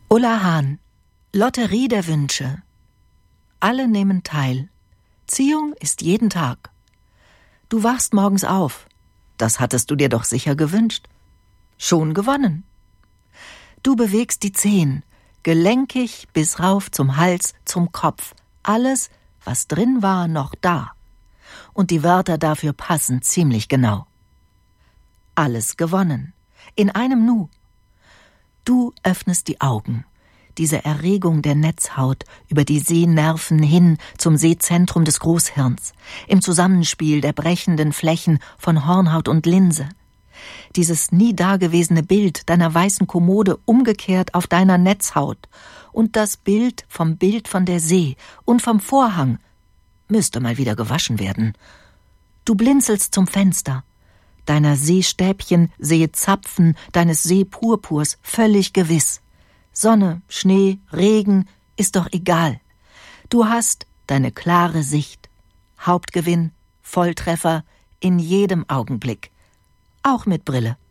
Ulla Hahn, Lotterie der Wünsche. Alle nehmen teil. Ziehung ist jeden Tag. Du wachst morgens auf. Das hattest du dir doch sicher gewünscht. Schon gewonnen. Du bewegst die Zehen, gelenkig bis rauf zum Hals, zum Kopf. Alles, was drin war, noch da. Und die Wörter dafür passen ziemlich genau. Alles gewonnen. In einem Nu. Du öffnest die Augen. Diese Erregung der Netzhaut über die Sehnerven hin zum Sehzentrum des Großhirns, im Zusammenspiel der brechenden Flächen von Hornhaut und Linse. Dieses nie dagewesene Bild deiner weißen Kommode umgekehrt auf deiner Netzhaut und das Bild von der See und vom Vorhang müsste mal wieder gewaschen werden. Du blinzelst zum Fenster. Deiner Seestäbchen, Seezapfen, deines Seepurpurs völlig gewiss. Sonne, Schnee, Regen, ist doch egal. Du hast deine klare Sicht. Hauptgewinn, Volltreffer, in jedem Augenblick. Auch mit Brille.